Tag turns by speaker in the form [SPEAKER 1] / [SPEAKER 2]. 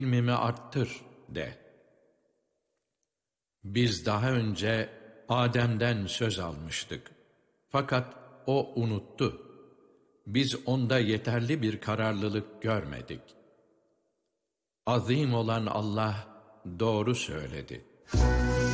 [SPEAKER 1] ilmimi arttır de. Biz daha önce Adem'den söz almıştık. Fakat o unuttu. Biz onda yeterli bir kararlılık görmedik. Azim olan Allah doğru söyledi.